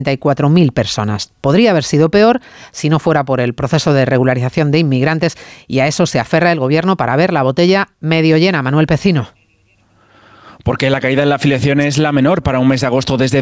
34.000 personas. Podría haber sido peor si no fuera por el proceso de regularización de inmigrantes, y a eso se aferra el Gobierno para ver la botella medio llena. Manuel Pecino. Porque la caída en la afiliación es la menor para un mes de agosto desde